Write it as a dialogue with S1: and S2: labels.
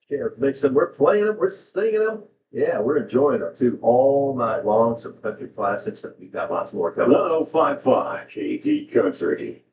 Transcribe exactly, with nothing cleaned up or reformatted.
S1: Sheriff Mixon, we're playing them, we're singing them. Yeah, we're enjoying them too all night long. Some country classics that we've got lots more coming.
S2: one oh five point five K T Country.